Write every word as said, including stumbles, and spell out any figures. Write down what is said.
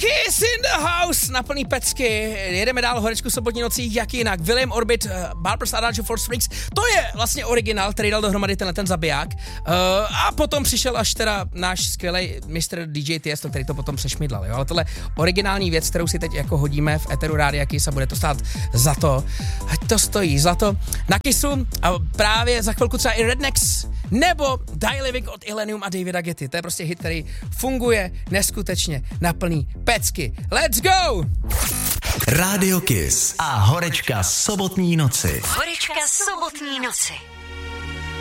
Kiss in the house na plný pecky. Jedeme dál horečku sobotní nocí, jak jinak. William Orbit, uh, Barbara's Adagio for Strings. To je vlastně originál, který dal dohromady tenhle ten zabiják. Uh, a potom přišel až teda náš skvělý mister D J Tiesto, který to potom přešmidlal. Jo? Ale tohle originální věc, kterou si teď jako hodíme v eteru Rádia Kiss a bude to stát za to. Ať to stojí za to. Na Kissu a právě za chvilku třeba i Rednecks nebo Die Living od Illenium a Davida Getty. To je prostě hit, který funguje neskutečně na plný pecky. Let's go! Rádio Kiss a horečka sobotní noci. Horečka sobotní noci.